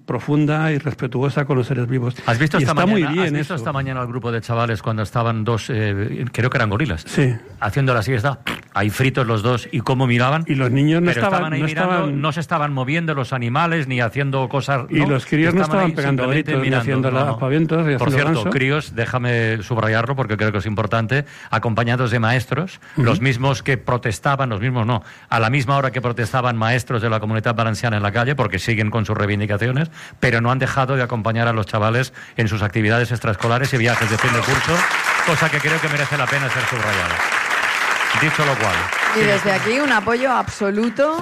profunda y respetuosa con los seres vivos. ¿Has visto, esta mañana al grupo de chavales cuando estaban dos, creo que eran gorilas, sí, haciendo la siesta, ahí fritos los dos, y cómo miraban? Y los niños no estaban ahí mirando, no se estaban moviendo los animales ni haciendo cosas. Y los críos no estaban pegando gritos ni haciendo aspavientos. Por cierto, críos, déjame subrayarlo porque creo que es importante, acompañados de maestros, los mismos que protestaban, los mismos no, a la misma hora que protestaban maestros de la Comunitat Valenciana en la calle, porque siguen con sus reivindicaciones, pero no han dejado de acompañar a los chavales en sus actividades extraescolares y viajes de fin de curso, cosa que creo que merece la pena ser subrayada. Dicho lo cual. Y desde aquí un apoyo absoluto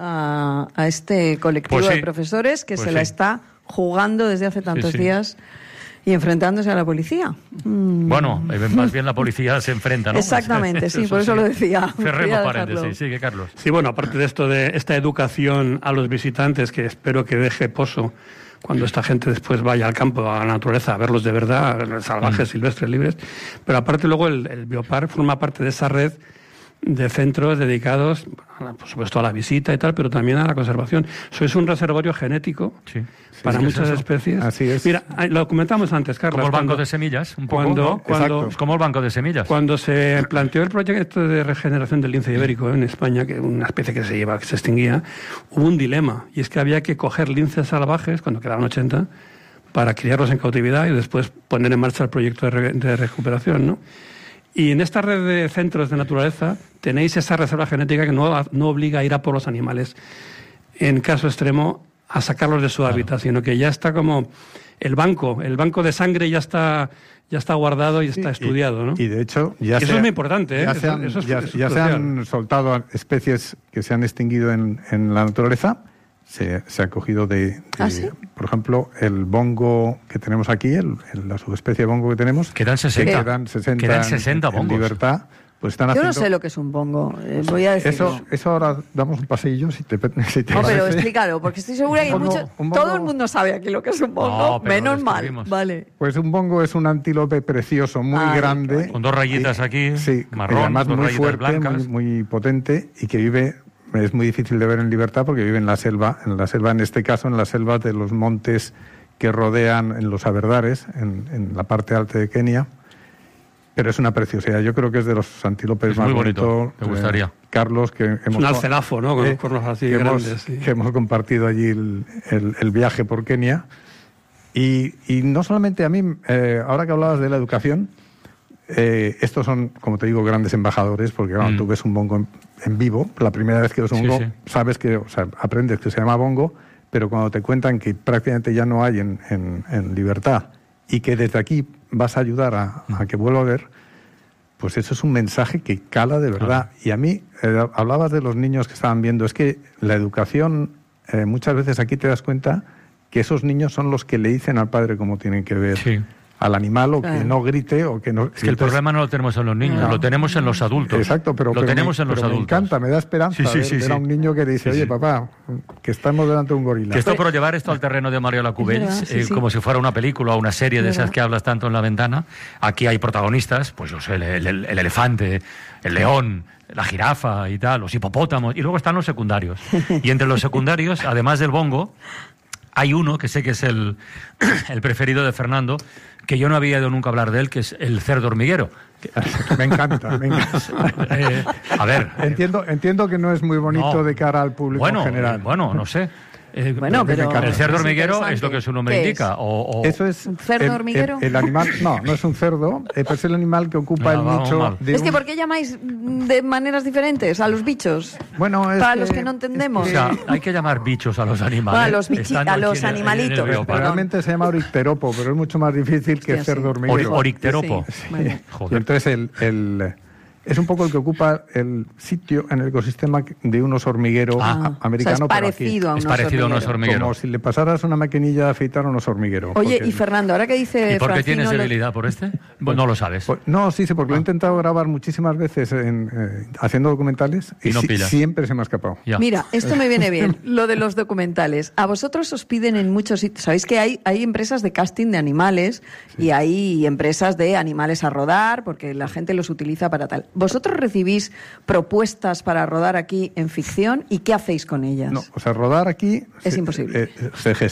a este colectivo de profesores que se la está jugando desde hace tantos días y enfrentándose a la policía. Bueno, más bien la policía se enfrenta, ¿no? Exactamente, sí, por eso lo decía. Cerremos paréntesis, sigue Carlos. Sí, bueno, aparte de esto, de esta educación a los visitantes, que espero que deje pozo cuando esta gente después vaya al campo, a la naturaleza, a verlos de verdad, salvajes, silvestres, libres. Pero aparte luego el Biopark forma parte de esa red de centros dedicados, por supuesto, a la visita y tal, pero también a la conservación. Eso es un reservorio genético para muchas especies. Así es. Mira, lo comentamos antes, Carlos. Como el banco de semillas, un poco. Es como el banco de semillas. Cuando se planteó el proyecto de regeneración del lince ibérico en España, que una especie que se extinguía, hubo un dilema, y es que había que coger linces salvajes, cuando quedaban 80, para criarlos en cautividad y después poner en marcha el proyecto de recuperación, ¿no? Y en esta red de centros de naturaleza tenéis esa reserva genética que no obliga a ir a por los animales, en caso extremo, a sacarlos de su hábitat, sino que ya está como el banco de sangre ya está guardado y está estudiado, ¿no? Y de hecho eso es muy importante, ¿eh? Ya se han soltado especies que se han extinguido en la naturaleza. Se ha cogido ¿sí? Por ejemplo, el bongo que tenemos aquí, la subespecie de bongo que tenemos. Quedan 60. Quedan 60 bongos. En libertad. Pues están Yo no sé lo que es un bongo, voy a decirlo. Eso ahora damos un paseillo, si te no, pero explícalo, porque estoy segura que todo el mundo sabe aquí lo que es un bongo, menos mal. Vale. Pues un bongo es un antílope precioso, muy grande. Con dos rayitas aquí, marrón, además dos muy rayitas fuerte, blancas. muy potente, y que vive, es muy difícil de ver en libertad porque vive en la selva, en este caso en la selva de los montes que rodean en los Aberdares, en la parte alta de Kenia. Pero es una preciosidad. Yo creo que es de los antílopes más bonitos. Me gustaría. Carlos, que hemos... Es un alcelafo, ¿no? Con los cuernos así grandes. Que hemos compartido allí el viaje por Kenia. Y no solamente a mí, ahora que hablabas de la educación, estos son, como te digo, grandes embajadores, porque cuando tú ves un bongo en vivo, la primera vez que ves un bongo, sabes que, aprendes que se llama bongo, pero cuando te cuentan que prácticamente ya no hay en libertad y que desde aquí vas a ayudar a que vuelva a ver, pues eso es un mensaje que cala de verdad. Y a mí, hablabas de los niños que estaban viendo, es que la educación, muchas veces aquí te das cuenta que esos niños son los que le dicen al padre cómo tienen que ver al animal, o que no grite, o que no... Es que el problema no lo tenemos en los niños, lo tenemos en los adultos. Exacto, pero tenemos en los adultos. Me encanta, me da esperanza ver a un niño que dice, oye, papá, que estamos delante de un gorila. Que esto, por llevar esto al terreno de Mario Lacubells, como si fuera una película o una serie de esas que hablas tanto en La Ventana, aquí hay protagonistas, pues yo sé, el elefante, el león, la jirafa y tal, los hipopótamos, y luego están los secundarios. Y entre los secundarios, además del bongo, hay uno que sé que es el preferido de Fernando, que yo no había ido nunca a hablar de él, que es el cerdo hormiguero. Me encanta. A ver. Entiendo que no es muy bonito de cara al público en general. Bueno, no sé. Pero el cerdo hormiguero es lo que su nombre indica. Eso es ¿un cerdo hormiguero? El animal, no es un cerdo, es el animal que ocupa el nicho. Es que ¿por qué llamáis de maneras diferentes a los bichos? Bueno, para los que no entendemos. O sea, hay que llamar bichos a los animales. A los animalitos. Realmente se llama oricteropo, pero es mucho más difícil que cerdo hormiguero. Oricteropo. Sí. Y entonces es un poco el que ocupa el sitio en el ecosistema de un oso hormiguero americano. O sea, es parecido a un oso hormiguero. Como si le pasaras una maquinilla de afeitar a un oso hormiguero. Oye, y Fernando, ahora que dice... ¿Y por qué Francino tienes debilidad por este? Pues no lo sabes. No, sí, porque lo he intentado grabar muchísimas veces haciendo documentales y no siempre se me ha escapado. Ya. Mira, esto me viene bien, lo de los documentales. A vosotros os piden en muchos sitios... Sabéis que hay empresas de casting de animales y hay empresas de animales a rodar, porque la gente los utiliza para tal. ¿Vosotros recibís propuestas para rodar aquí en ficción y qué hacéis con ellas? No, rodar aquí... Es imposible. Se